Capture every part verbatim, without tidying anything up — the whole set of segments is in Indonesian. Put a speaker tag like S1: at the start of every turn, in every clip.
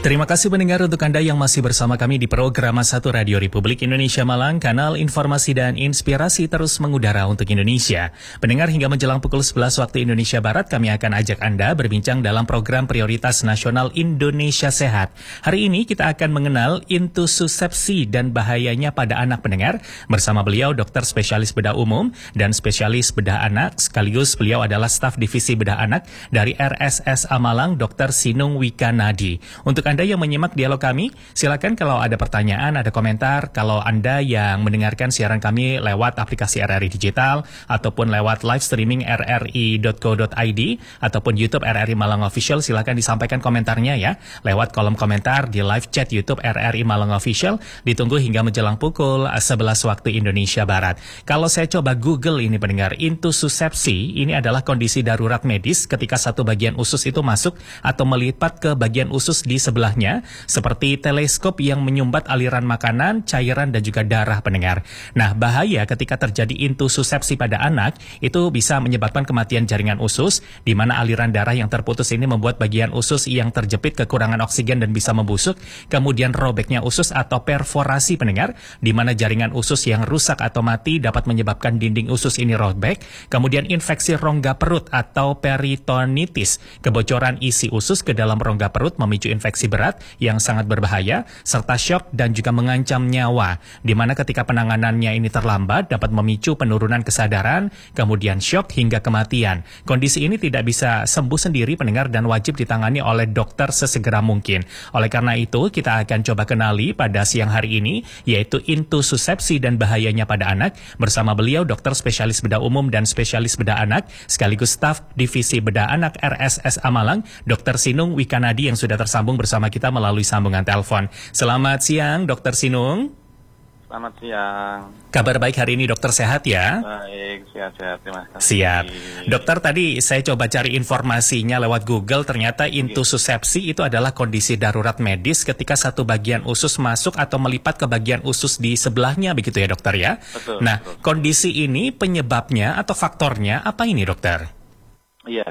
S1: Terima kasih pendengar untuk Anda yang masih bersama kami di program satu Radio Republik Indonesia Malang, kanal informasi dan inspirasi terus mengudara untuk Indonesia. Pendengar, hingga menjelang pukul sebelas waktu Indonesia Barat, kami akan ajak Anda berbincang dalam program prioritas nasional Indonesia Sehat. Hari ini kita akan mengenal intussusepsi dan bahayanya pada anak. Pendengar, bersama beliau dokter spesialis bedah umum dan spesialis bedah anak, sekaligus beliau adalah staf divisi bedah anak dari R S S A Malang, dokter Sinung Wikanadi. Untuk Anda yang menyimak dialog kami, silakan kalau ada pertanyaan, ada komentar. Kalau Anda yang mendengarkan siaran kami lewat aplikasi R R I Digital ataupun lewat live streaming r r i dot co dot i d ataupun YouTube R R I Malang Official, silakan disampaikan komentarnya ya lewat kolom komentar di live chat YouTube R R I Malang Official. Ditunggu hingga menjelang pukul sebelas waktu Indonesia Barat. Kalau saya coba Google ini pendengar, intussusepsi ini adalah kondisi darurat medis ketika satu bagian usus itu masuk atau melipat ke bagian usus di sebelah seperti teleskop yang menyumbat aliran makanan, cairan, dan juga darah pendengar. Nah, bahaya ketika terjadi intussusepsi pada anak itu bisa menyebabkan kematian jaringan usus, di mana aliran darah yang terputus ini membuat bagian usus yang terjepit kekurangan oksigen dan bisa membusuk, kemudian robeknya usus atau perforasi pendengar, di mana jaringan usus yang rusak atau mati dapat menyebabkan dinding usus ini robek, kemudian infeksi rongga perut atau peritonitis, kebocoran isi usus ke dalam rongga perut memicu infeksi berat yang sangat berbahaya, serta syok dan juga mengancam nyawa, di mana ketika penanganannya ini terlambat dapat memicu penurunan kesadaran, kemudian syok hingga kematian. Kondisi ini tidak bisa sembuh sendiri pendengar dan wajib ditangani oleh dokter sesegera mungkin. Oleh karena itu, kita akan coba kenali pada siang hari ini, yaitu intussusepsi dan bahayanya pada anak, bersama beliau dokter spesialis bedah umum dan spesialis bedah anak, sekaligus staf divisi bedah anak R S S A Malang, dokter Sinung Wikanadi yang sudah tersambung bersama kita melalui sambungan telepon. Selamat siang, dokter Sinung.
S2: Selamat siang.
S1: Kabar baik hari ini, dokter, sehat ya?
S2: Baik, sehat-sehat, terima kasih.
S1: Siap. Dokter, tadi saya coba cari informasinya lewat Google, ternyata intussusepsi itu adalah kondisi darurat medis ketika satu bagian usus masuk atau melipat ke bagian usus di sebelahnya, begitu ya dokter ya?
S2: Betul.
S1: Nah,
S2: betul.
S1: kondisi ini penyebabnya atau faktornya apa ini dokter?
S2: Iya,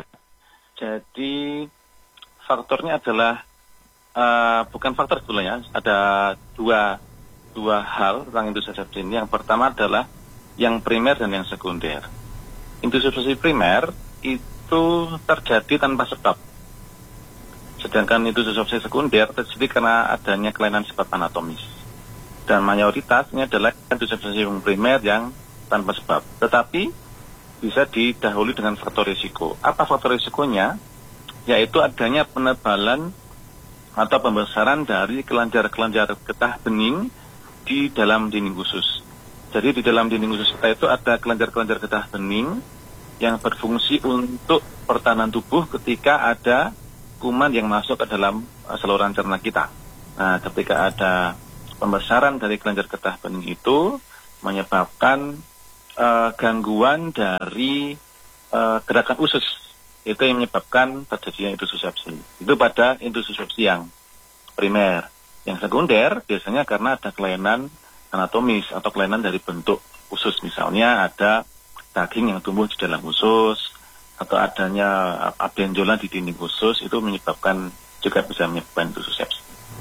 S2: jadi faktornya adalah Uh, bukan faktor sebetulnya, ada dua dua hal tentang intussusepsi ini. Yang pertama adalah yang primer dan yang sekunder. Intussusepsi primer itu terjadi tanpa sebab, sedangkan intussusepsi sekunder terjadi karena adanya kelainan sifat anatomis. Dan mayoritasnya adalah intussusepsi primer yang tanpa sebab, tetapi bisa didahului dengan faktor risiko. Apa faktor risikonya? Yaitu adanya penebalan atau pembesaran dari kelenjar-kelenjar getah bening di dalam dinding usus. Jadi di dalam dinding usus kita itu ada kelenjar-kelenjar getah bening yang berfungsi untuk pertahanan tubuh ketika ada kuman yang masuk ke dalam uh, saluran cerna kita. Nah, ketika ada pembesaran dari kelenjar getah bening itu menyebabkan uh, gangguan dari uh, gerakan usus. Itu yang menyebabkan terjadinya intussusepsi. Itu pada intussusepsi yang primer. Yang sekunder biasanya karena ada kelainan anatomis atau kelainan dari bentuk usus. Misalnya ada daging yang tumbuh di dalam usus, atau adanya benjolan di dinding usus, itu menyebabkan juga bisa menyebabkan intussusepsi.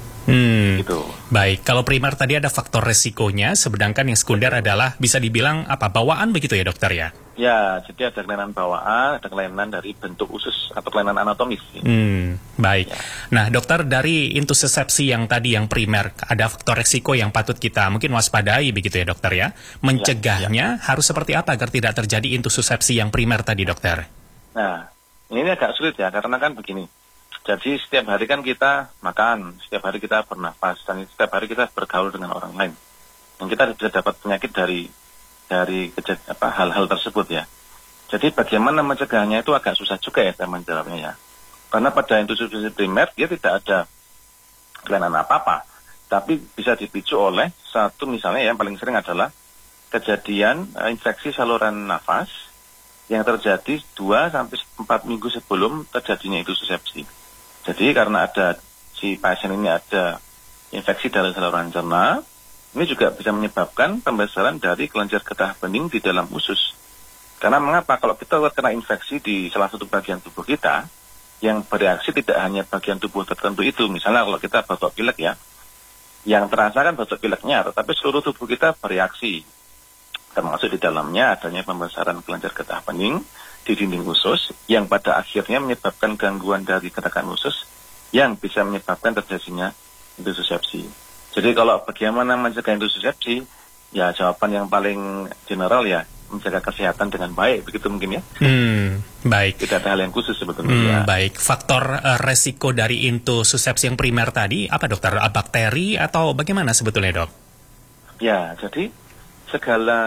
S1: Hmm,
S2: gitu.
S1: Baik, kalau primer tadi ada faktor resikonya, sedangkan yang sekunder adalah bisa dibilang apa, bawaan begitu ya dokter ya?
S2: Ya, jadi ada kelainan bawaan, ada kelainan dari bentuk usus atau kelainan anatomis.
S1: Hmm, baik.
S2: Ya.
S1: Nah, dokter, dari intussusepsi yang tadi yang primer, ada faktor resiko yang patut kita mungkin waspadai begitu ya dokter ya? Mencegahnya ya, ya. harus seperti apa agar tidak terjadi intussusepsi yang primer tadi dokter?
S2: Nah, ini agak sulit ya, karena kan begini. Jadi setiap hari kan kita makan, setiap hari kita bernafas, dan setiap hari kita bergaul dengan orang lain. Dan kita bisa dapat penyakit dari dari kejadian, apa, hal-hal tersebut ya. Jadi bagaimana mencegahnya itu agak susah juga ya saya menjawabnya ya. Karena pada intussusepsi primer dia tidak ada kelainan apa-apa, tapi bisa dipicu oleh satu, misalnya yang paling sering adalah kejadian uh, infeksi saluran nafas yang terjadi dua sampai empat minggu sebelum terjadinya intussusepsi. Jadi karena ada si pasien ini ada infeksi dari saluran cerna, ini juga bisa menyebabkan pembesaran dari kelenjar getah bening di dalam usus. Karena mengapa? Kalau kita terkena infeksi di salah satu bagian tubuh kita, yang bereaksi tidak hanya bagian tubuh tertentu itu. Misalnya kalau kita batuk pilek ya, yang terasa kan batuk pileknya, tetapi seluruh tubuh kita bereaksi. Termasuk di dalamnya adanya pembesaran kelenjar getah bening di dinding usus yang pada akhirnya menyebabkan gangguan dari gerakan usus yang bisa menyebabkan terjadinya intussusepsi. Jadi kalau bagaimana mencegah intussusepsi, ya jawaban yang paling general ya menjaga kesehatan dengan baik, begitu mungkin ya.
S1: Hmm, baik.
S2: Tidak ada hal yang khusus sebetulnya.
S1: Hmm,
S2: ya.
S1: Baik. Faktor uh, resiko dari intussusepsi yang primer tadi apa dokter? Uh, bakteri atau bagaimana sebetulnya dok?
S2: Ya, jadi segala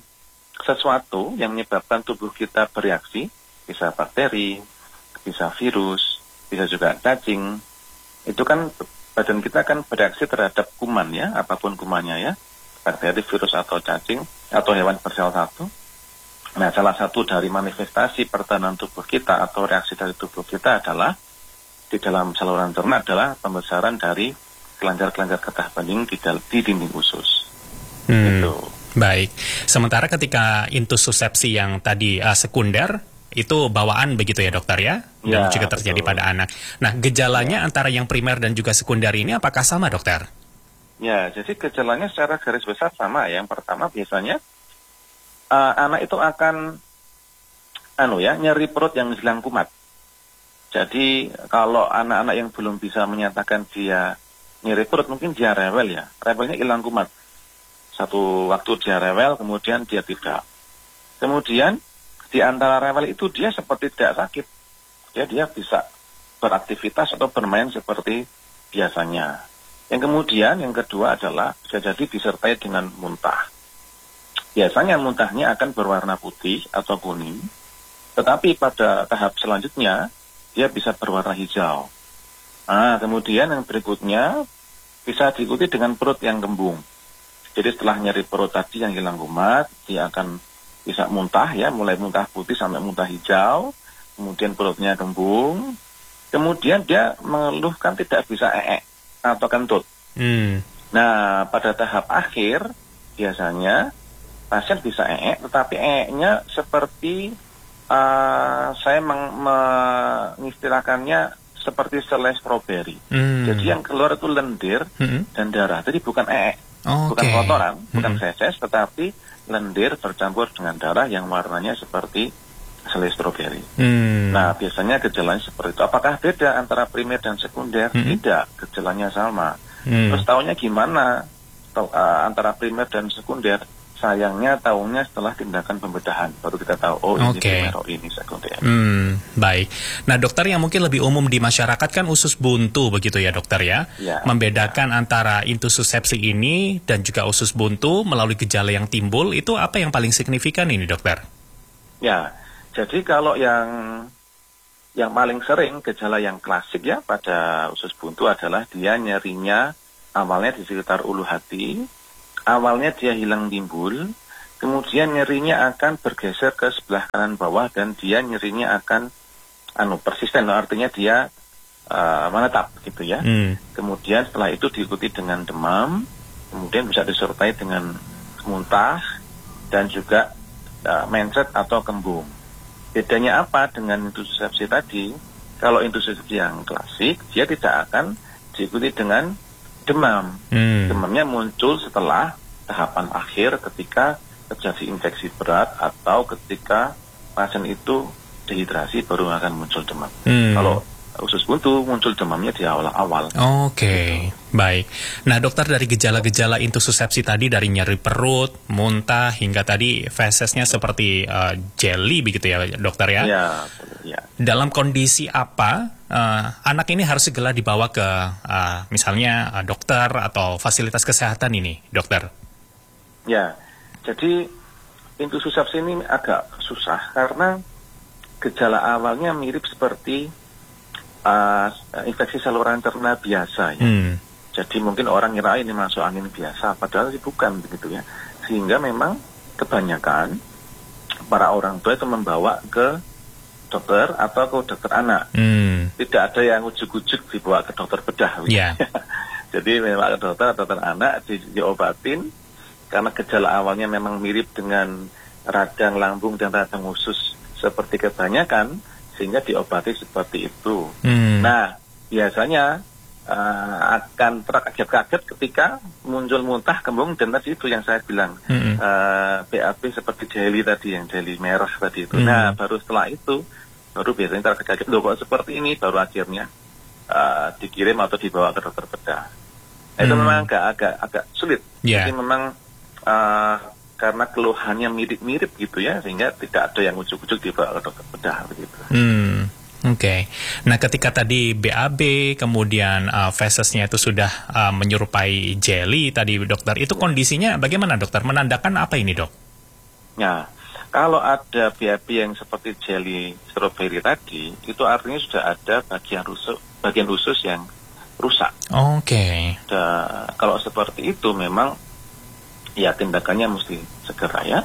S2: sesuatu yang menyebabkan tubuh kita bereaksi, bisa bakteri, bisa virus, bisa juga cacing, itu kan badan kita kan bereaksi terhadap kuman ya, apapun kumannya ya, bakteri, virus atau cacing, atau hewan bersel satu. Nah, salah satu dari manifestasi pertahanan tubuh kita atau reaksi dari tubuh kita adalah di dalam saluran cerna adalah pembesaran dari kelenjar-kelenjar getah bening di, di dinding usus.
S1: Hmm.
S2: Gitu.
S1: Baik, sementara ketika intussusepsi yang tadi uh, sekunder, itu bawaan begitu ya dokter ya? Dan
S2: Ya,
S1: juga terjadi
S2: betul.
S1: pada anak. Nah, gejalanya ya. Antara yang primer dan juga sekunder ini apakah sama dokter?
S2: Ya, jadi gejalanya secara garis besar sama. Yang pertama biasanya, uh, anak itu akan, anu ya, nyeri perut yang hilang kumat. Jadi, kalau anak-anak yang belum bisa menyatakan dia nyeri perut, mungkin dia rewel ya. Rewelnya hilang kumat. Satu waktu dia rewel, kemudian dia tidak. Kemudian di antara rewel itu dia seperti tidak sakit. Ya, dia bisa beraktivitas atau bermain seperti biasanya. Yang kemudian, yang kedua adalah bisa jadi disertai dengan muntah. Biasanya muntahnya akan berwarna putih atau kuning. Tetapi pada tahap selanjutnya, dia bisa berwarna hijau. Nah, kemudian yang berikutnya bisa diikuti dengan perut yang kembung. Jadi setelah nyeri perut tadi yang hilang kumat, dia akan bisa muntah ya, mulai muntah putih sampai muntah hijau, kemudian perutnya kembung, kemudian dia mengeluhkan tidak bisa ee atau kentut.
S1: Hmm.
S2: Nah, pada tahap akhir biasanya pasien bisa ee, tetapi ee-nya seperti uh, saya meng- mengistilahkannya seperti selai stroberi. Hmm. Jadi yang keluar itu lendir hmm. dan darah. Jadi bukan ee. Oh, bukan okay. kotoran, bukan mm-hmm. feses, tetapi lendir bercampur dengan darah yang warnanya seperti selai stroberi. Mm. Nah, biasanya gejalanya seperti itu. Apakah beda antara primer dan sekunder? Mm-hmm. Tidak, gejalanya sama. Mm. Terus tahunya gimana Tau, uh, antara primer dan sekunder? Sayangnya tahunya setelah tindakan pembedahan, baru kita tahu, oh ini
S1: okay.
S2: primer, oh ini sekunder.
S1: Hmm, baik. Nah dokter, yang mungkin lebih umum di masyarakat kan usus buntu begitu ya dokter ya? Ya. Membedakan ya. Antara intussusepsi ini dan juga usus buntu melalui gejala yang timbul, itu apa yang paling signifikan ini dokter?
S2: Ya, jadi kalau yang yang paling sering gejala yang klasik ya pada usus buntu adalah dia nyerinya awalnya di sekitar ulu hati. Awalnya dia hilang timbul, kemudian nyerinya akan bergeser ke sebelah kanan bawah dan dia nyerinya akan anu persisten, artinya dia uh, menetap gitu ya. Hmm. Kemudian setelah itu diikuti dengan demam, kemudian bisa disertai dengan muntah dan juga uh, mencret atau kembung. Bedanya apa dengan intussusepsi tadi? Kalau intussusepsi yang klasik, dia tidak akan diikuti dengan demam. Hmm. Demamnya muncul setelah tahapan akhir ketika terjadi infeksi berat atau ketika pasien itu dehidrasi baru akan muncul demam. Hmm. Kalau usus buntu muncul demamnya di awal-awal.
S1: Oke, okay. Gitu. Baik. Nah dokter, dari gejala-gejala intussusepsi tadi, dari nyeri perut, muntah, hingga tadi fesesnya seperti uh, jelly begitu ya dokter ya?
S2: Ya, ya.
S1: Dalam kondisi apa uh, anak ini harus segera dibawa ke uh, misalnya uh, dokter atau fasilitas kesehatan ini dokter?
S2: Ya, jadi intussusepsi ini agak susah karena gejala awalnya mirip seperti Uh, infeksi saluran cerna biasa ya. Hmm. Jadi mungkin orang ngira ini masuk angin biasa, padahal sih bukan begitu ya. Sehingga memang kebanyakan para orang tua itu membawa ke dokter atau ke dokter anak. Hmm. Tidak ada yang ujuk-ujuk dibawa ke dokter bedah.
S1: Yeah.
S2: Jadi memang ke dokter atau dokter anak di, diobatin karena gejala awalnya memang mirip dengan radang lambung dan radang usus seperti kebanyakan. sehingga diobati seperti itu.
S1: Hmm.
S2: Nah, biasanya uh, akan terkaget-kaget ketika muncul muntah, kembung, dan tadi itu yang saya bilang, hmm. uh, B A B seperti jelly tadi, yang jelly merah tadi itu. Hmm. Nah, baru setelah itu, baru biasanya terkaget-kaget, loh kok seperti ini, baru akhirnya uh, dikirim atau dibawa ke dokter bedah. Nah, hmm. itu memang agak, agak, agak sulit. Yeah. Jadi memang uh, karena keluhannya mirip-mirip gitu ya, sehingga tidak ada yang ujuk-ujuk dibawa ke dokter bedah begitu.
S1: Hmm, oke. Okay. Nah, ketika tadi B A B, kemudian uh, fesesnya itu sudah uh, menyerupai jelly tadi dokter, itu kondisinya bagaimana dokter? Menandakan apa ini dok?
S2: Nah, kalau ada B A B yang seperti jelly strawberry tadi, itu artinya sudah ada bagian usus, bagian usus yang rusak.
S1: Oke. Okay.
S2: Kalau seperti itu memang ya tindakannya mesti segera ya.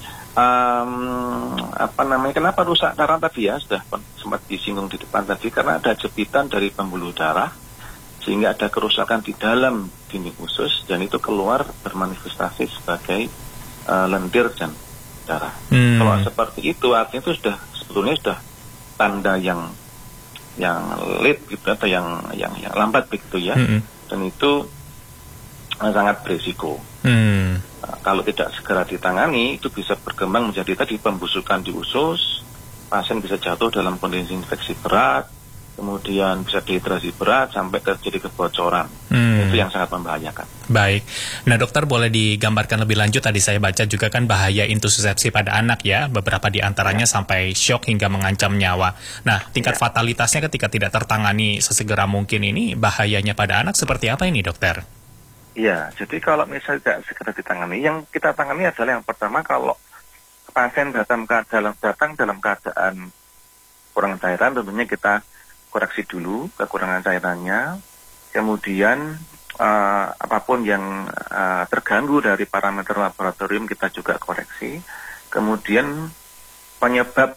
S2: Um, apa namanya? Kenapa rusak? Karena tadi ya sudah sempat disinggung di depan tadi, karena ada jepitan dari pembuluh darah sehingga ada kerusakan di dalam dinding usus dan itu keluar bermanifestasi sebagai uh, lendir dan darah. Hmm. Kalau seperti itu artinya itu sudah sebetulnya sudah tanda yang yang late gitu atau yang yang, yang lambat begitu ya. Hmm. Dan itu uh, sangat berisiko. Hmm. Nah, kalau tidak segera ditangani, itu bisa berkembang menjadi tadi pembusukan di usus, pasien bisa jatuh dalam kondisi infeksi berat, kemudian bisa dehidrasi berat sampai terjadi kebocoran. Hmm. Itu yang sangat membahayakan.
S1: Baik. Nah dokter, boleh digambarkan lebih lanjut, tadi saya baca juga kan bahaya intussusepsi pada anak ya, beberapa di antaranya ya. Sampai syok hingga mengancam nyawa. Nah, tingkat ya. fatalitasnya ketika tidak tertangani sesegera mungkin ini, bahayanya pada anak seperti apa ini dokter?
S2: Iya, jadi kalau misalnya tidak segera ditangani, yang kita tangani adalah yang pertama, kalau pasien datang, ke dalam, datang dalam keadaan kurang cairan, tentunya kita koreksi dulu kekurangan cairannya, kemudian uh, apapun yang uh, terganggu dari parameter laboratorium kita juga koreksi, kemudian penyebab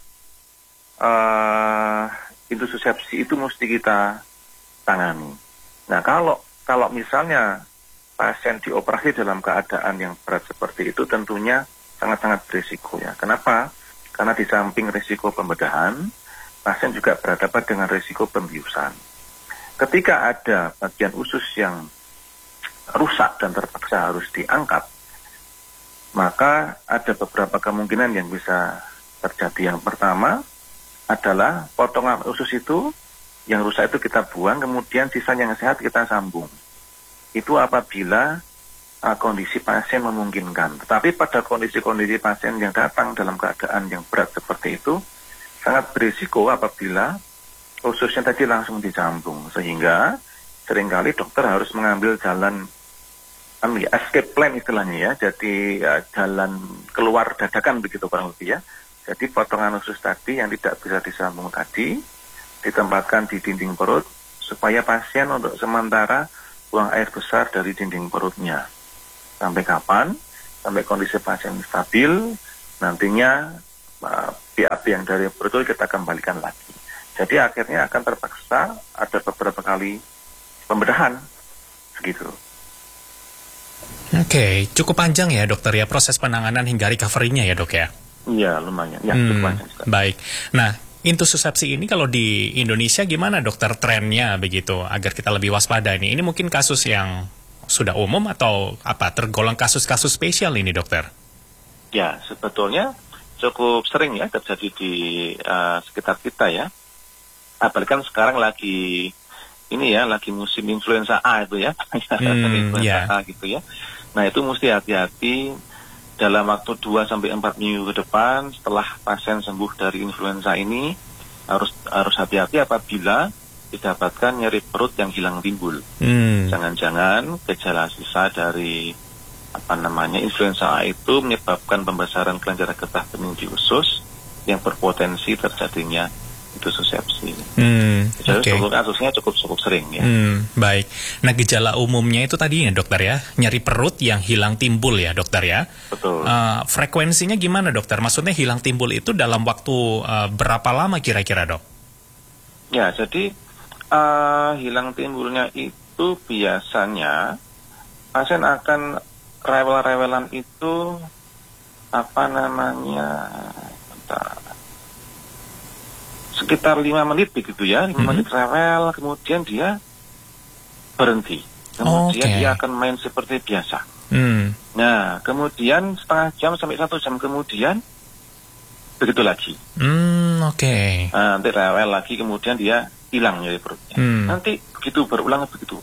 S2: uh, intussusepsi itu mesti kita tangani. Nah, kalau kalau misalnya pasien dioperasi dalam keadaan yang berat seperti itu tentunya sangat-sangat berisiko ya. Kenapa? Karena di samping risiko pembedahan, pasien juga berhadapan dengan risiko pembiusan. Ketika ada bagian usus yang rusak dan terpaksa harus diangkat, maka ada beberapa kemungkinan yang bisa terjadi. Yang pertama adalah potongan usus itu, yang rusak itu kita buang, kemudian sisa yang sehat kita sambung. Itu apabila uh, kondisi pasien memungkinkan. Tetapi pada kondisi-kondisi pasien yang datang dalam keadaan yang berat seperti itu, sangat berisiko apabila ususnya tadi langsung disambung. Sehingga seringkali dokter harus mengambil jalan um, ya, escape plan istilahnya ya. Jadi uh, jalan keluar dadakan begitu kurang lebih ya. Jadi potongan usus tadi yang tidak bisa disambung tadi ditempatkan di dinding perut supaya pasien untuk sementara buang air besar dari dinding perutnya. Sampai kapan? Sampai kondisi pasien stabil, nantinya uh, B A B yang dari perut itu kita kembalikan lagi. Jadi akhirnya akan terpaksa ada beberapa kali pembedahan, begitu.
S1: Oke, cukup panjang ya dokter ya proses penanganan hingga recovery-nya ya dok ya?
S2: Iya, lumayan. Ya,
S1: hmm,
S2: cukup panjang.
S1: Baik. Nah, intussusepsi ini kalau di Indonesia gimana dokter trennya begitu agar kita lebih waspada ini? Ini mungkin kasus yang sudah umum atau apa tergolong kasus-kasus spesial ini dokter?
S2: Ya, sebetulnya cukup sering ya terjadi di uh, sekitar kita ya. Apalagi kan sekarang lagi ini ya, lagi musim influenza A itu ya. Hmm, influenza yeah. A gitu ya. Nah, itu mesti hati-hati dalam waktu dua sampai empat minggu ke depan setelah pasien sembuh dari influenza ini harus harus hati-hati apabila didapatkan nyeri perut yang hilang timbul. Hmm. Jangan-jangan gejala sisa dari apa namanya influenza A itu menyebabkan pembesaran kelenjar getah bening di usus yang berpotensi terjadinya intussusepsi. Hmm, Jadi okay. cukup, kasusnya cukup cukup sering ya.
S1: Hmm, baik. Nah gejala umumnya itu tadi ya dokter ya, nyeri perut yang hilang timbul ya dokter ya.
S2: Betul.
S1: Uh, frekuensinya gimana dokter? Maksudnya hilang timbul itu dalam waktu uh, berapa lama kira-kira dok?
S2: Ya jadi uh, hilang timbulnya itu biasanya pasien akan rewel-rewelan itu apa namanya? Bentar. sekitar lima menit begitu ya, lima menit rewel, kemudian dia berhenti. Kemudian
S1: Okay.
S2: dia akan main seperti biasa.
S1: Hmm.
S2: Nah, kemudian setengah jam sampai satu jam kemudian begitu lagi.
S1: Hmm, oke. Okay.
S2: Nah, nanti rewel lagi, kemudian dia hilang nyeri perutnya.
S1: Hmm.
S2: Nanti begitu berulang begitu.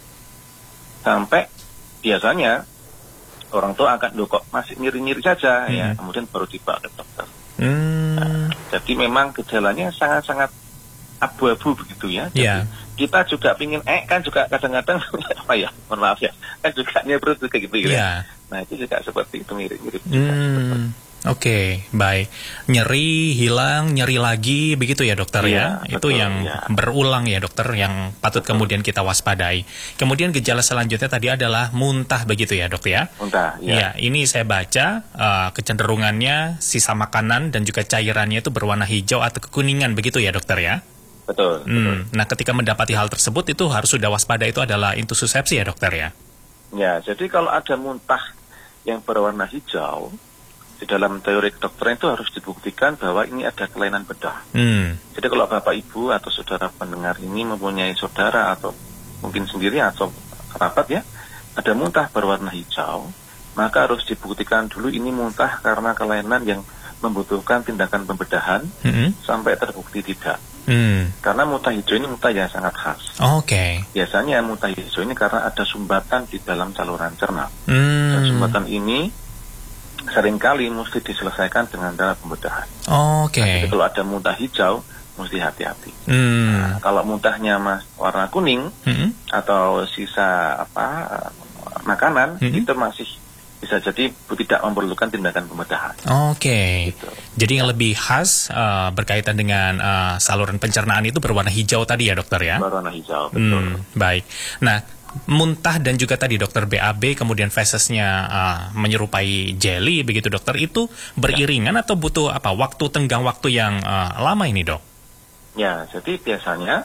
S2: Sampai biasanya orang tua akan, loh kok masih nyeri-nyeri saja,
S1: Hmm.
S2: ya, kemudian baru dibawa ke dokter.
S1: Hmm.
S2: Nah, jadi memang gejalanya sangat-sangat abu-abu begitu ya. Jadi
S1: Yeah.
S2: kita juga pingin, eh kan juga kadang-kadang apa ya, mohon maaf ya, kan juga nyeri juga gitu ya.
S1: Yeah.
S2: Nah itu juga seperti itu, mirip-mirip juga.
S1: Hmm. Oke, okay, baik. Nyeri, hilang, nyeri lagi, begitu ya dokter ya?
S2: Iya,
S1: Itu
S2: betul,
S1: yang
S2: ya.
S1: berulang ya dokter, yang patut
S2: Betul.
S1: kemudian kita waspadai. Kemudian gejala selanjutnya tadi adalah muntah begitu ya dok ya?
S2: Muntah,
S1: Ya,
S2: ya.
S1: ini saya baca uh, kecenderungannya sisa makanan dan juga cairannya itu berwarna hijau atau kekuningan begitu ya dokter ya?
S2: Betul, betul.
S1: Hmm. Nah ketika mendapati hal tersebut itu harus sudah waspada, itu adalah intussusepsi ya dokter ya?
S2: Ya, jadi kalau ada muntah yang berwarna hijau, di dalam teori kedokteran itu harus dibuktikan bahwa ini ada kelainan bedah.
S1: Hmm.
S2: Jadi kalau Bapak Ibu atau saudara pendengar ini mempunyai saudara atau mungkin sendiri atau kerabat ya, ada muntah berwarna hijau, maka harus dibuktikan dulu ini muntah karena kelainan yang membutuhkan tindakan pembedahan
S1: Hmm.
S2: sampai terbukti tidak.
S1: Hmm.
S2: Karena muntah hijau ini muntah yang sangat khas.
S1: Oke. Okay.
S2: Biasanya muntah hijau ini karena ada sumbatan di dalam saluran cerna.
S1: Hmm.
S2: Dan sumbatan ini seringkali mesti diselesaikan dengan cara pembedahan.
S1: Oke. Okay.
S2: Jadi kalau ada muntah hijau, mesti hati-hati.
S1: Hmm.
S2: Nah, kalau muntahnya mas warna kuning
S1: Hmm.
S2: atau sisa apa uh, makanan,
S1: Hmm.
S2: itu masih bisa jadi tidak memerlukan tindakan pembedahan.
S1: Oke. Okay.
S2: Gitu.
S1: Jadi yang lebih khas uh, berkaitan dengan uh, saluran pencernaan itu berwarna hijau tadi ya dokter ya?
S2: Berwarna hijau, betul.
S1: Hmm, baik. Nah, muntah dan juga tadi dokter B A B kemudian fesesnya uh, menyerupai jelly begitu dokter, itu beriringan atau butuh apa waktu tenggang waktu yang uh, lama ini dok?
S2: Ya, jadi biasanya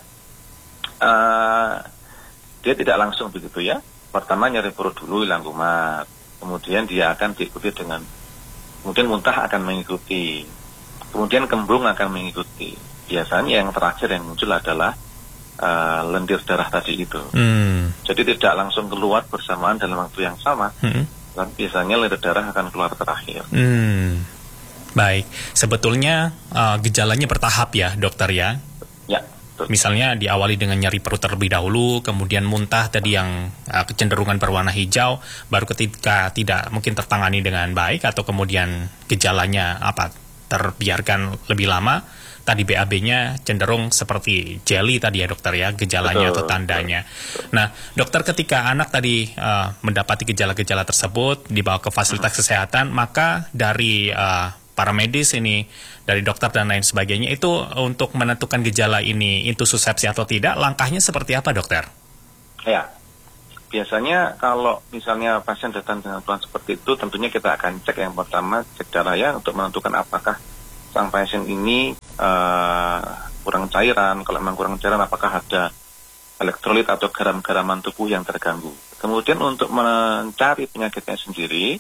S2: uh, dia tidak langsung begitu ya. Pertama nyeri perut dulu, hilang kumat. Kemudian dia akan diikuti dengan, kemudian muntah akan mengikuti. Kemudian kembung akan mengikuti. Biasanya yang terakhir yang muncul adalah uh, lendir darah tadi itu.
S1: Hmm.
S2: Jadi tidak langsung keluar bersamaan dalam waktu yang sama.
S1: Hmm.
S2: Dan biasanya lendir darah akan keluar terakhir.
S1: Hmm. Baik, sebetulnya uh, gejalanya bertahap ya dokter ya?
S2: Ya, betul.
S1: Misalnya diawali dengan nyeri perut terlebih dahulu, kemudian muntah tadi yang uh, kecenderungan berwarna hijau, baru ketika tidak mungkin tertangani dengan baik atau kemudian gejalanya apa terbiarkan lebih lama, tadi B A B-nya cenderung seperti jelly tadi ya dokter ya, gejalanya
S2: Betul,
S1: atau tandanya.
S2: betul.
S1: Nah dokter, ketika anak tadi uh, mendapati gejala-gejala tersebut dibawa ke fasilitas kesehatan, maka dari uh, para medis ini, dari dokter dan lain sebagainya, itu untuk menentukan gejala ini intussusepsi atau tidak, langkahnya seperti apa dokter?
S2: Ya, biasanya kalau misalnya pasien datang dengan keluhan seperti itu, tentunya kita akan cek yang pertama, cek darah ya, untuk menentukan apakah sang pasien ini uh, kurang cairan. Kalau memang kurang cairan, apakah ada elektrolit atau garam-garaman tubuh yang terganggu. Kemudian untuk mencari penyakitnya sendiri,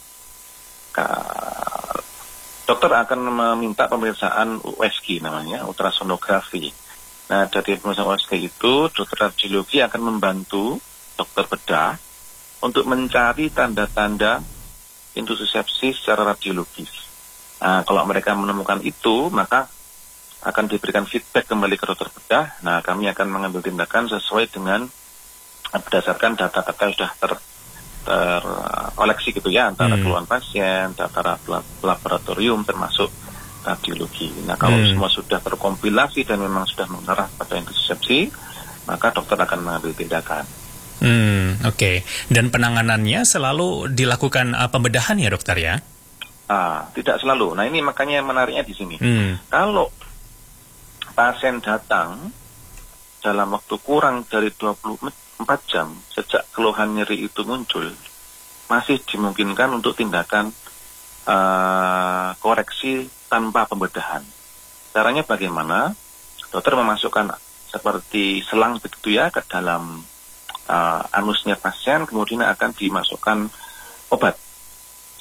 S2: dokter akan meminta pemeriksaan U S G namanya, ultrasonografi. Nah, dari pemeriksaan U S G itu, dokter radiologi akan membantu dokter bedah untuk mencari tanda-tanda intussusepsi secara radiologis. Nah, kalau mereka menemukan itu, maka akan diberikan feedback kembali ke dokter bedah. Nah, kami akan mengambil tindakan sesuai dengan berdasarkan data-data yang sudah ter terkoleksi gitu ya, antara
S1: Hmm.
S2: keluhan pasien, data laboratorium termasuk radiologi. Nah, kalau
S1: Hmm.
S2: semua sudah terkompilasi dan memang sudah mengarah pada intussusepsi, maka dokter akan mengambil tindakan.
S1: Hmm, oke. Okay. Dan penanganannya selalu dilakukan uh, pembedahan ya dokter ya?
S2: Ah, tidak selalu. Nah, ini makanya menariknya di sini.
S1: Hmm.
S2: Kalau pasien datang dalam waktu kurang dari dua puluh empat jam sejak keluhan nyeri itu muncul, masih dimungkinkan untuk tindakan uh, koreksi tanpa pembedahan. Caranya bagaimana? Dokter memasukkan seperti selang begitu ya ke dalam uh, anusnya pasien, kemudian akan dimasukkan obat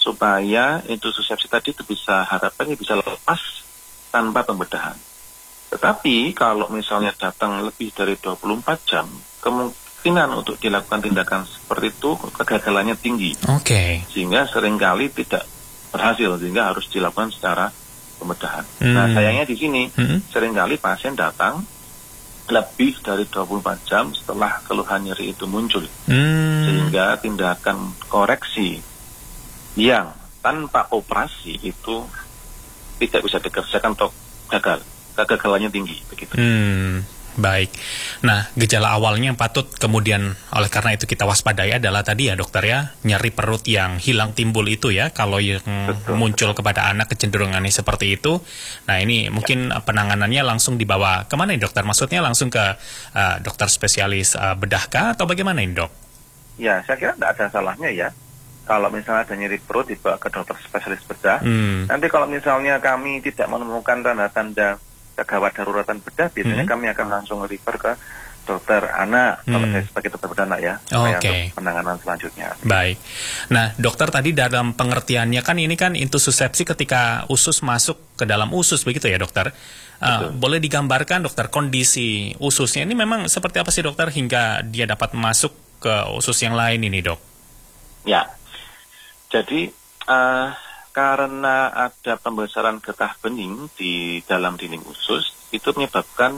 S2: supaya intussusepsi tadi itu bisa, harapannya bisa lepas tanpa pembedahan. Tetapi kalau misalnya datang lebih dari dua puluh empat jam, kemungkinan untuk dilakukan tindakan seperti itu kegagalannya tinggi.
S1: Oke. Okay.
S2: Sehingga seringkali tidak berhasil, sehingga harus dilakukan secara pembedahan.
S1: Hmm.
S2: Nah, sayangnya di sini
S1: hmm.
S2: seringkali pasien datang lebih dari dua puluh empat jam setelah keluhan nyeri itu muncul. Hmm. Sehingga tindakan koreksi yang tanpa operasi itu tidak bisa dikerjakan atau gagal. Kegagalannya tinggi begitu.
S1: Hmm, baik. Nah, gejala awalnya yang patut kemudian oleh karena itu kita waspadai adalah tadi ya dokter ya, nyeri perut yang hilang timbul itu ya, kalau yang betul, muncul betul. kepada anak kecenderungannya seperti itu. Nah, ini mungkin ya. penanganannya langsung dibawa kemana nih dokter? Maksudnya langsung ke uh, dokter spesialis uh, bedahkah atau bagaimana ini dok?
S2: Ya, saya kira tidak ada salahnya ya. Kalau misalnya ada nyeri perut dibawa ke dokter spesialis bedah. Hmm. Nanti kalau misalnya kami tidak menemukan tanda-tanda kegawat daruratan bedah, biasanya hmm. kami akan langsung refer ke dokter anak, hmm. kalau saya sebagai dokter bedah anak ya, supaya
S1: okay.
S2: untuk penanganan selanjutnya.
S1: Baik. Nah, dokter tadi dalam pengertiannya kan ini kan intussusepsi ketika usus masuk ke dalam usus, begitu ya dokter? Uh, boleh digambarkan dokter kondisi ususnya ini memang seperti apa sih dokter hingga dia dapat masuk ke usus yang lain ini dok?
S2: Ya, jadi uh, karena ada pembesaran getah bening di dalam dinding usus, itu menyebabkan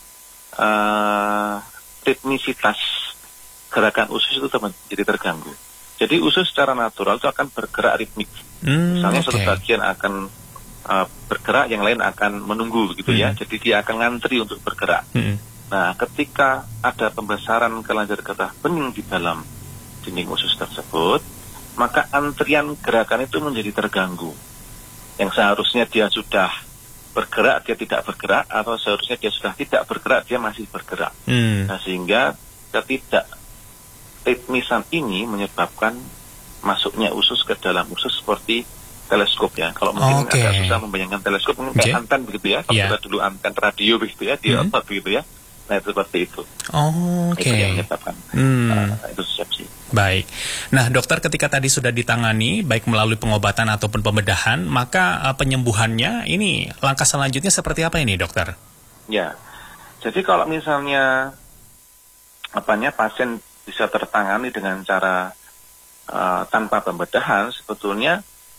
S2: uh, ritmisitas gerakan usus itu menjadi terganggu. Jadi usus secara natural itu akan bergerak ritmik. Hmm, Misalnya okay. satu bagian akan uh, bergerak, yang lain akan menunggu begitu hmm. ya. Jadi dia akan ngantri untuk bergerak. Hmm. Nah, ketika ada pembesaran kelenjar getah bening di dalam dinding usus tersebut, maka antrian gerakan itu menjadi terganggu. Yang seharusnya dia sudah bergerak, dia tidak bergerak, atau seharusnya dia sudah tidak bergerak, dia masih bergerak. Hmm. Nah, sehingga ketidak ritmisan ini menyebabkan masuknya usus ke dalam usus seperti teleskop ya. Kalau mungkin okay. agak susah membayangkan teleskop, mungkin okay. kayak anten begitu ya. Kalau yeah. kita dulu anten radio begitu ya, di otot hmm. begitu ya. Nah, itu seperti itu.
S1: Oh, oke. Okay.
S2: Itu yang menyebabkan hmm. uh, intussusepsi.
S1: Baik. Nah, dokter ketika tadi sudah ditangani, baik melalui pengobatan ataupun pembedahan, maka uh, penyembuhannya ini langkah selanjutnya seperti apa ini, dokter?
S2: Ya, jadi kalau misalnya apanya pasien bisa tertangani dengan cara uh, tanpa pembedahan, sebetulnya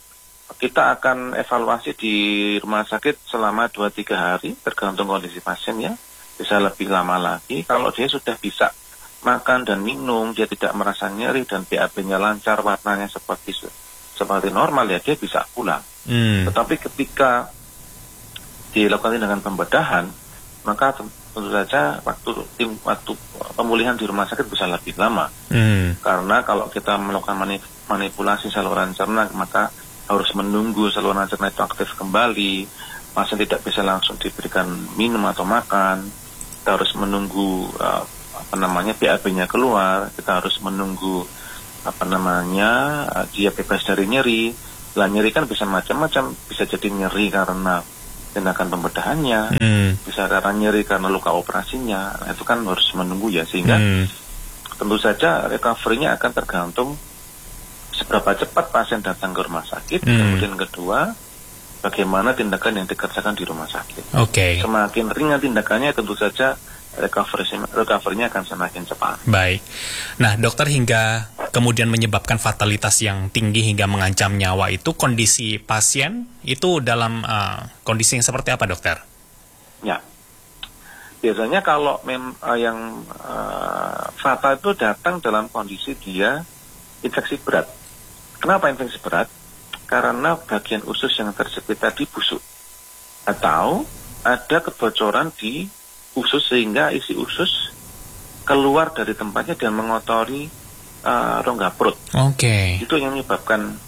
S2: kita akan evaluasi di rumah sakit selama dua sampai tiga hari, tergantung kondisi pasien ya. Bisa lebih lama lagi. Kalau dia sudah bisa makan dan minum, dia tidak merasa nyeri dan B A B-nya lancar, warnanya seperti seperti normal ya, dia bisa pulang. Hmm. Tetapi ketika dilakukan dengan pembedahan, maka tentu saja waktu tim waktu pemulihan di rumah sakit bisa lebih lama. Hmm. Karena kalau kita melakukan manipulasi saluran cerna, maka harus menunggu saluran cerna itu aktif kembali. Pasien tidak bisa langsung diberikan minum atau makan. Kita harus menunggu uh, apa namanya B A B-nya keluar, kita harus menunggu apa namanya uh, dia bebas dari nyeri. Lah nyeri kan bisa macam-macam, bisa jadi nyeri karena tindakan pembedahannya, mm. bisa karena nyeri karena luka operasinya. Nah, itu kan harus menunggu ya, sehingga mm. tentu saja recovery-nya akan tergantung seberapa cepat pasien datang ke rumah sakit. Mm. Kemudian kedua, bagaimana tindakan yang dikerjakan di rumah sakit.
S1: Oke. Okay.
S2: Semakin ringan tindakannya, tentu saja recovery-nya recovery akan semakin cepat.
S1: Baik. Nah, dokter hingga kemudian menyebabkan fatalitas yang tinggi hingga mengancam nyawa itu, kondisi pasien itu dalam uh, kondisi yang seperti apa, dokter?
S2: Ya. Biasanya kalau mem uh, yang uh, fatal itu datang dalam kondisi dia infeksi berat. Kenapa infeksi berat? Karena bagian usus yang terjepit tadi busuk, atau ada kebocoran di usus sehingga isi usus keluar dari tempatnya dan mengotori uh, rongga perut. Oke. Okay. Itu yang menyebabkan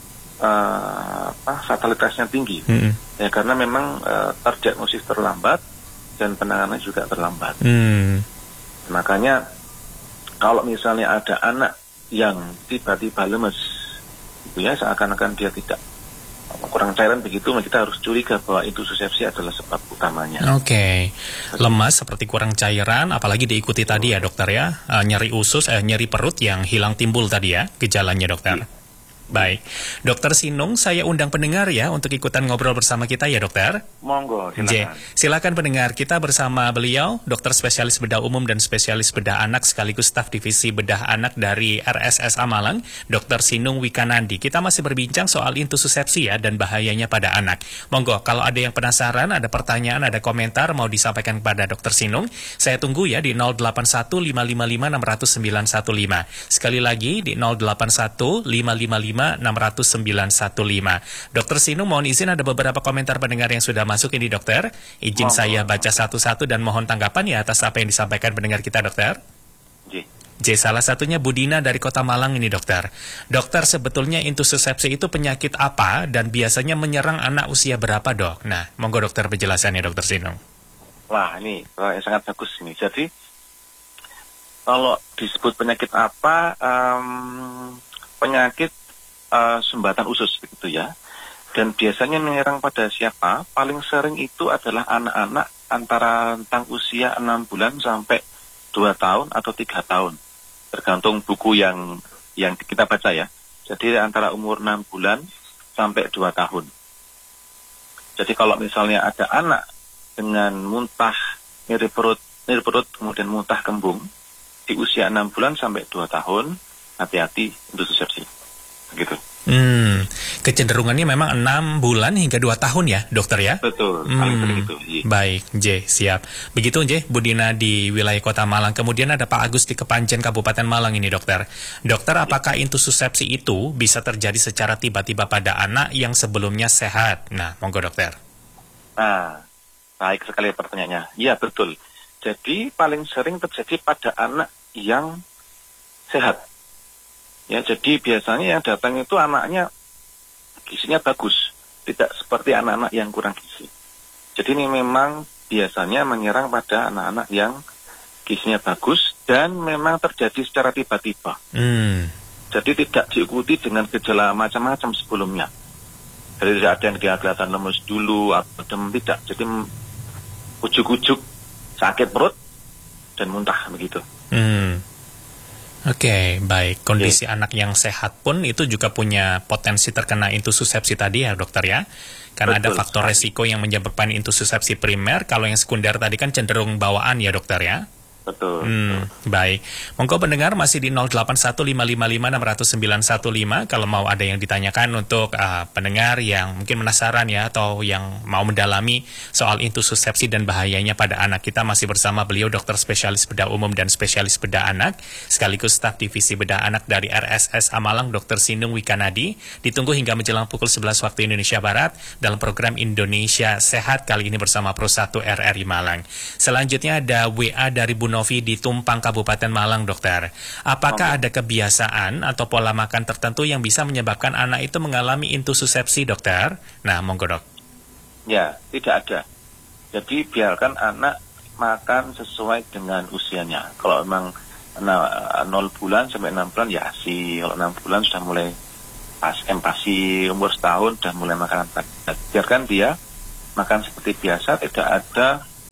S2: uh, apa, fatalitasnya tinggi. Mm-hmm. Ya, karena memang uh, terdiagnosis terlambat dan penanganan juga terlambat. Mm. Makanya kalau misalnya ada anak yang tiba-tiba lemes, itu ya seakan-akan dia tidak kurang cairan begitu, kita harus curiga bahwa intussusepsi adalah sebab utamanya.
S1: Oke, okay. Lemas seperti kurang cairan, apalagi diikuti oh. tadi ya dokter ya, uh, nyeri usus, eh, nyeri perut yang hilang timbul tadi ya, gejalanya dokter. Baik. Dokter Sinung, saya undang pendengar ya untuk ikutan ngobrol bersama kita ya dokter.
S2: Monggo, silakan.
S1: J, silakan pendengar, kita bersama beliau, dokter spesialis bedah umum dan spesialis bedah anak sekaligus staf divisi bedah anak dari R S S A Malang, dokter Sinung Wikanandi. Kita masih berbincang soal intussusepsi ya dan bahayanya pada anak. Monggo, kalau ada yang penasaran, ada pertanyaan, ada komentar mau disampaikan kepada dokter Sinung, saya tunggu ya di nol delapan satu lima lima lima enam nol sembilan satu lima. Sekali lagi di nol delapan satu lima lima lima enam nol sembilan satu lima. Dokter Sinung, mohon izin ada beberapa komentar pendengar yang sudah masuk ini dokter. Izin
S2: Mohon,
S1: saya
S2: mohon.
S1: baca satu-satu dan mohon tanggapan ya atas apa yang disampaikan pendengar kita dokter.
S2: J.
S1: J, salah satunya Budina dari Kota Malang ini dokter. Dokter, sebetulnya intussusepsi itu penyakit apa dan biasanya menyerang anak usia berapa dok? Nah, monggo dokter penjelasannya dokter Sinung.
S2: Wah, ini yang sangat bagus ini. Jadi kalau disebut penyakit apa, um, penyakit uh, sumbatan usus begitu ya. Dan biasanya menyerang pada siapa? Paling sering itu adalah anak-anak antara rentang usia enam bulan sampai dua tahun atau tiga tahun. Tergantung buku yang yang kita baca ya. Jadi antara umur enam bulan sampai dua tahun. Jadi kalau misalnya ada anak dengan muntah, nyeri perut, nyeri perut kemudian muntah kembung di usia enam bulan sampai dua tahun, hati-hati intussusepsi. Begitu.
S1: Hmm, kecenderungannya memang enam bulan hingga dua tahun ya, dokter ya?
S2: Betul, paling
S1: Hmm,
S2: sering itu. Iya.
S1: baik, J, siap. Begitu J, Budina di wilayah Kota Malang. Kemudian ada Pak Agus di Kepanjen, Kabupaten Malang ini, dokter. Dokter, apakah intussusepsi itu bisa terjadi secara tiba-tiba pada anak yang sebelumnya sehat? Nah, monggo dokter.
S2: Nah, baik sekali pertanyaannya. Iya, betul. Jadi paling sering terjadi pada anak yang sehat. Ya, jadi biasanya yang datang itu anaknya gizinya bagus, tidak seperti anak-anak yang kurang gizi. Jadi ini memang biasanya menyerang pada anak-anak yang gizinya bagus dan memang terjadi secara tiba-tiba.
S1: Hmm.
S2: Jadi tidak diikuti dengan gejala macam-macam sebelumnya. Jadi tidak ada yang dia kelihatan lemes dulu atau demam, tidak. Jadi ujuk-ujuk sakit perut dan muntah begitu.
S1: Hmm. Oke, okay, baik. Kondisi
S2: yeah.
S1: anak yang sehat pun itu juga punya potensi terkena intussusepsi tadi ya dokter ya. Karena
S2: Betul,
S1: ada faktor
S2: sekali.
S1: resiko yang menyebabkan intussusepsi primer. Kalau yang sekunder tadi kan cenderung bawaan ya dokter ya.
S2: Betul.
S1: Hmm, baik. Monggo pendengar masih di nol delapan satu lima lima lima enam nol sembilan satu lima kalau mau ada yang ditanyakan untuk uh, pendengar yang mungkin penasaran ya atau yang mau mendalami soal intussusepsi dan bahayanya pada anak. Kita masih bersama beliau dokter spesialis bedah umum dan spesialis bedah anak sekaligus staf divisi bedah anak dari R S S A Malang dokter Sinung Wikanandi. Ditunggu hingga menjelang pukul sebelas waktu Indonesia Barat dalam program Indonesia Sehat kali ini bersama Pro satu R R I Malang. Selanjutnya ada W A dari Bu Novi di Tumpang, Kabupaten Malang, dokter. Apakah ada kebiasaan atau pola makan tertentu yang bisa menyebabkan anak itu mengalami intussusepsi, dokter? Nah, monggo dok.
S2: Ya, tidak ada. Jadi biarkan anak makan sesuai dengan usianya. Kalau memang nah, nol bulan sampai enam bulan ya sih. Kalau enam bulan sudah mulai pas empasi, umur setahun sudah mulai makan. Biarkan dia makan seperti biasa, tidak ada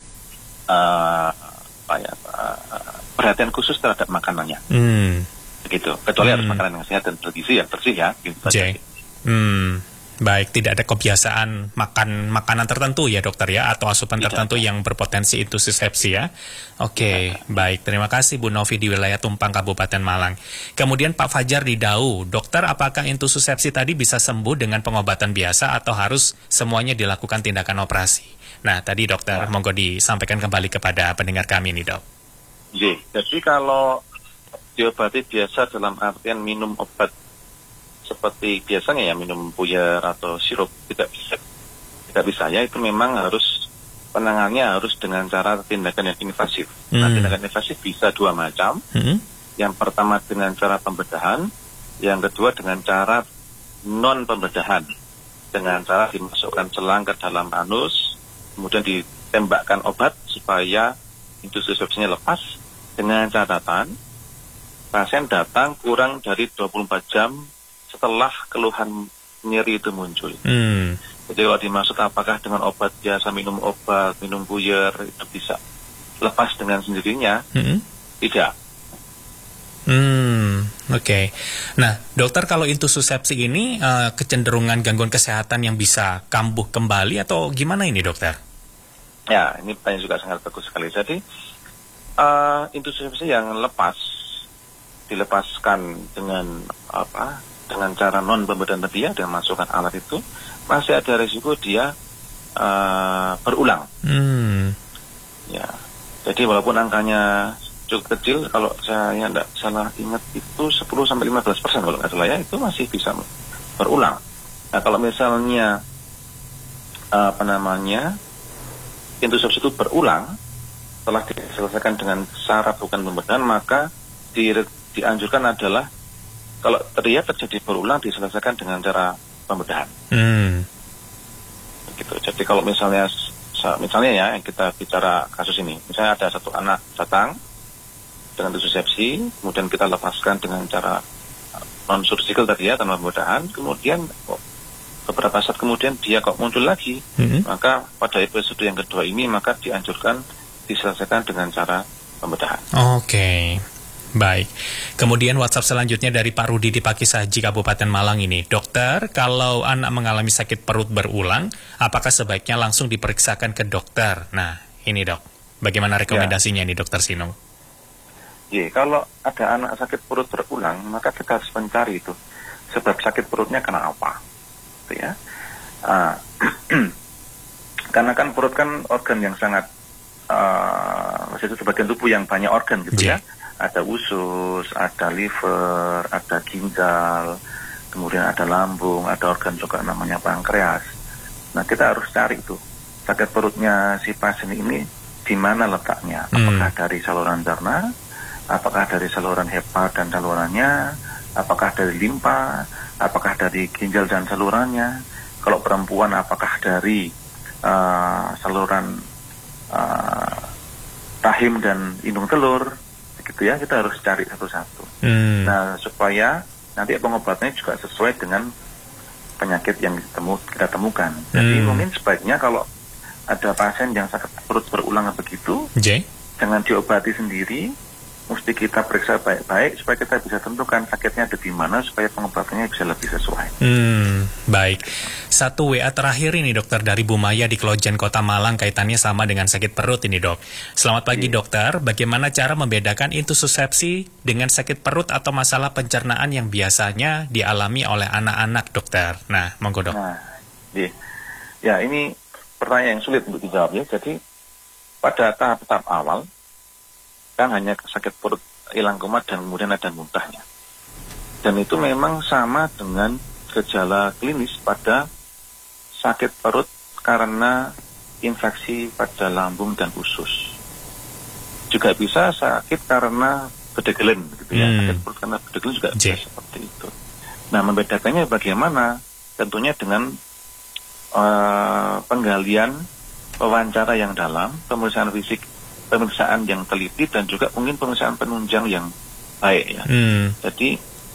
S2: uh, apa ya, uh, perhatian khusus terhadap makanannya.
S1: Hmm.
S2: Begitu. Kecuali
S1: Hmm.
S2: harus makanan yang sehat dan bergizi ya, bersih ya. Gitu saja.
S1: J. Hmm. Baik, tidak ada kebiasaan makan makanan tertentu ya dokter ya, atau asupan
S2: Tidak
S1: tertentu
S2: ada.
S1: yang berpotensi intussusepsi ya. Oke, baik. Terima kasih Bu Novi di wilayah Tumpang, Kabupaten Malang. Kemudian Pak Fajar di Dau, dokter apakah intussusepsi tadi bisa sembuh dengan pengobatan biasa atau harus semuanya dilakukan tindakan operasi? Nah, tadi dokter,
S2: Nah.
S1: monggo disampaikan kembali kepada pendengar kami nih dok.
S2: J. Jadi kalau diobati biasa dalam artian minum obat seperti biasanya ya minum puyer atau sirup tidak bisa tidak bisa ya itu memang harus penanganannya harus dengan cara tindakan yang invasif. Nah,
S1: Hmm.
S2: tindakan invasif bisa dua macam.
S1: Hmm?
S2: Yang pertama dengan cara pembedahan, yang kedua dengan cara non pembedahan, dengan cara dimasukkan selang ke dalam anus, kemudian ditembakkan obat supaya intussusepsinya lepas, dengan catatan pasien datang kurang dari dua puluh empat jam setelah keluhan nyeri itu muncul.
S1: Hmm.
S2: Jadi kalau dimaksud apakah dengan obat biasa, minum obat, minum puyer itu bisa lepas dengan sendirinya?
S1: Hmm?
S2: Tidak.
S1: Hmm. Oke. Nah, dokter, kalau intussusepsi ini uh, kecenderungan gangguan kesehatan yang bisa kambuh kembali atau gimana ini, dokter?
S2: Ya, ini pertanyaan juga sangat bagus sekali. Jadi, uh, intussusepsi yang lepas, dilepaskan dengan apa? Dengan cara non pembedahan tadi ya, dengan masukkan alat itu, masih ada risiko dia uh, berulang.
S1: Hmm.
S2: Ya, jadi walaupun angkanya cukup kecil, kalau saya tidak salah ingat itu sepuluh sampai lima belas persen kalau nggak salah ya, itu masih bisa berulang. Nah, kalau misalnya apa namanya intussusepsi itu berulang setelah diselesaikan dengan cara bukan pembedahan, maka di, dianjurkan adalah kalau terlihat terjadi berulang diselesaikan dengan cara pembedahan.
S1: Hmm.
S2: Gitu. Jadi kalau misalnya misalnya ya kita bicara kasus ini, misalnya ada satu anak datang dengan intussusepsi, kemudian kita lepaskan dengan cara non surgical tadi ya, tanpa pembedahan, kemudian oh, beberapa saat kemudian dia kok muncul lagi, mm-hmm. maka pada episode yang kedua ini maka dianjurkan diselesaikan dengan cara pembedahan.
S1: Oke. Okay. Baik, kemudian WhatsApp selanjutnya dari Pak Rudi di Pakisaji, Kabupaten Malang ini. Dokter, kalau anak mengalami sakit perut berulang, apakah sebaiknya langsung diperiksakan ke dokter? Nah, ini dok, bagaimana rekomendasinya ya. Ini dokter Sinung?
S2: Ya, kalau ada anak sakit perut berulang, maka kita harus mencari itu sebab sakit perutnya kenapa, gitu ya. Uh, karena kan perut kan organ yang sangat, uh, itu sebagian tubuh yang banyak organ gitu yeah. ya. Ada usus, ada liver, ada ginjal, kemudian ada lambung, ada organ juga namanya pankreas. Nah, kita harus cari itu sakit perutnya si pasien ini di mana letaknya. Apakah hmm. dari saluran cerna, apakah dari saluran hepat dan salurannya, apakah dari limpa, apakah dari ginjal dan salurannya. Kalau perempuan, apakah dari uh, saluran uh, rahim dan indung telur. Gitu ya, kita harus cari satu-satu. Hmm. Nah, supaya nanti pengobatannya juga sesuai dengan penyakit yang ditemu, kita temukan. Jadi hmm. mungkin sebaiknya kalau ada pasien yang sakit perut berulang begitu, J? jangan diobati sendiri, mesti kita periksa baik-baik supaya kita bisa tentukan sakitnya ada di mana supaya pengobatannya bisa lebih sesuai.
S1: Hmm, baik. Satu W A terakhir ini dokter dari Bu Maya di Klojen Kota Malang, kaitannya sama dengan sakit perut ini dok. Selamat pagi dokter, bagaimana cara membedakan intussusepsi dengan sakit perut atau masalah pencernaan yang biasanya dialami oleh anak-anak dokter? Nah, monggo dok.
S2: Nah, iya. Ya ini pertanyaan yang sulit untuk dijawab ya. Jadi pada tahap-tahap awal kan hanya sakit perut hilang kumat dan kemudian ada muntahnya. Dan itu memang sama dengan gejala klinis pada sakit perut karena infeksi pada lambung dan usus. Juga bisa sakit karena bedegelen gitu ya. Hmm. Sakit perut karena bedegelen juga bisa seperti itu. Nah, membedakannya bagaimana? Tentunya dengan uh, penggalian wawancara yang dalam, pemeriksaan fisik, pemeriksaan yang teliti, dan juga mungkin pemeriksaan penunjang yang baik ya. Hmm. Jadi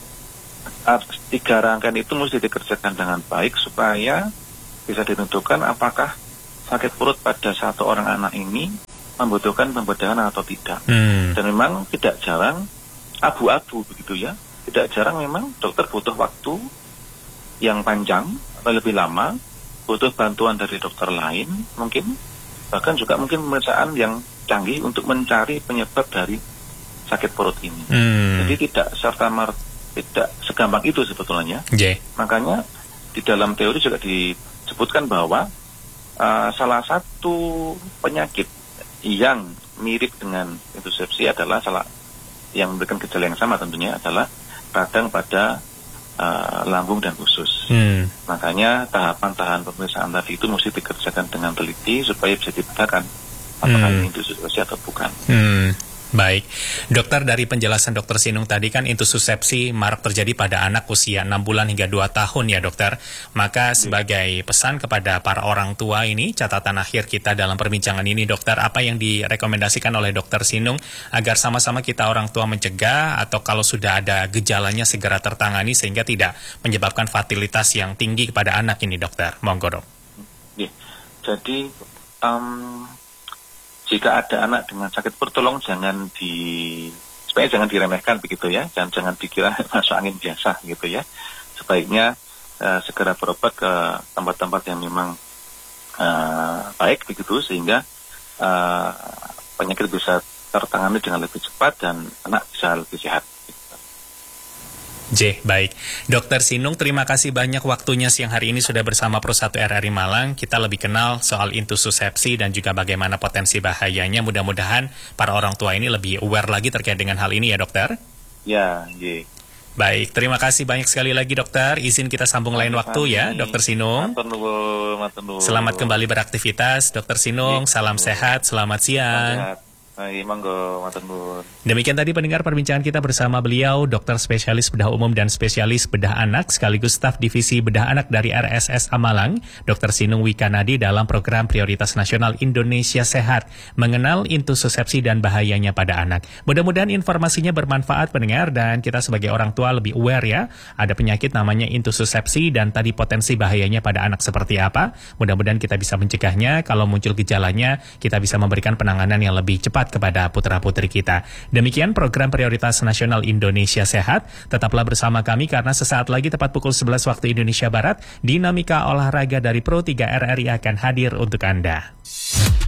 S2: tiga rangkaian itu mesti dikerjakan dengan baik supaya bisa ditentukan apakah sakit perut pada satu orang anak ini membutuhkan pembedahan atau tidak. Hmm. Dan memang tidak jarang abu-abu begitu ya. Tidak jarang memang dokter butuh waktu yang panjang atau lebih lama, butuh bantuan dari dokter lain mungkin, bahkan juga mungkin pemeriksaan yang canggih untuk mencari penyebab dari sakit perut ini. Hmm. Jadi tidak serta merta tidak segampang itu sebetulnya. Yeah. Makanya di dalam teori juga disebutkan bahwa uh, salah satu penyakit yang mirip dengan intussusepsi adalah salah yang memberikan gejala yang sama tentunya adalah radang pada uh, lambung dan usus. Hmm. Makanya tahapan-tahapan pemeriksaan tadi itu mesti dikerjakan dengan teliti supaya bisa dibedakan apakah hmm. ini intussusepsi atau bukan.
S1: Hmm. Baik, dokter, dari penjelasan dokter Sinung tadi kan intussusepsi marak terjadi pada anak usia enam bulan hingga dua tahun ya dokter. Maka sebagai pesan kepada para orang tua ini, catatan akhir kita dalam perbincangan ini dokter, apa yang direkomendasikan oleh dokter Sinung agar sama-sama kita orang tua mencegah atau kalau sudah ada gejalanya segera tertangani sehingga tidak menyebabkan fatalitas yang tinggi kepada anak ini dokter. Monggo dok.
S2: Ya, jadi um, jika ada anak dengan sakit perut, tolong jangan di supaya jangan diremehkan begitu ya, jangan jangan dikira masuk angin biasa gitu ya. Sebaiknya uh, segera berobat ke tempat-tempat yang memang uh, baik begitu, sehingga uh, penyakit bisa tertangani dengan lebih cepat dan anak bisa lebih sehat.
S1: J, baik. Dokter Sinung, terima kasih banyak waktunya siang hari ini sudah bersama Pro satu R R I Malang. Kita lebih kenal soal intussusepsi dan juga bagaimana potensi bahayanya. Mudah-mudahan para orang tua ini lebih aware lagi terkait dengan hal ini ya, dokter?
S2: Ya, J.
S1: Baik, terima kasih banyak sekali lagi dokter. Izin kita sambung lain waktu ya, dokter Sinung.
S2: Matur nuwun, matur nuwun.
S1: Selamat kembali beraktivitas, dokter Sinung. Salam sehat, selamat siang.
S2: Hai, monggo, matur nuwun.
S1: Demikian tadi pendengar perbincangan kita bersama beliau, dokter spesialis bedah umum dan spesialis bedah anak, sekaligus staf divisi bedah anak dari R S S A Malang, dokter Sinung Wikanadi dalam program Prioritas Nasional Indonesia Sehat, mengenal intussusepsi dan bahayanya pada anak. Mudah-mudahan informasinya bermanfaat pendengar, dan kita sebagai orang tua lebih aware ya, ada penyakit namanya intussusepsi dan tadi potensi bahayanya pada anak seperti apa. Mudah-mudahan kita bisa mencegahnya, kalau muncul gejalanya, kita bisa memberikan penanganan yang lebih cepat kepada putra-putri kita. Demikian program Prioritas Nasional Indonesia Sehat. Tetaplah bersama kami karena sesaat lagi tepat pukul sebelas waktu Indonesia Barat, dinamika olahraga dari Pro tiga R R I akan hadir untuk Anda.